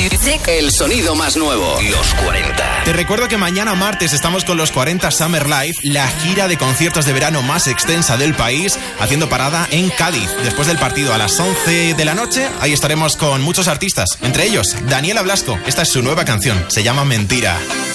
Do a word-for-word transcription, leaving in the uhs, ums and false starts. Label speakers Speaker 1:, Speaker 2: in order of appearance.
Speaker 1: Music, el sonido más nuevo. Los cuarenta.
Speaker 2: Te recuerdo que mañana martes estamos con los cuarenta Summer Live, la gira de conciertos de verano más extensa del país, haciendo parada en Cádiz. Después del partido a las once de la noche, ahí estaremos con muchos artistas, entre ellos Daniela Blasco. Esta es su nueva canción, se llama Mentira.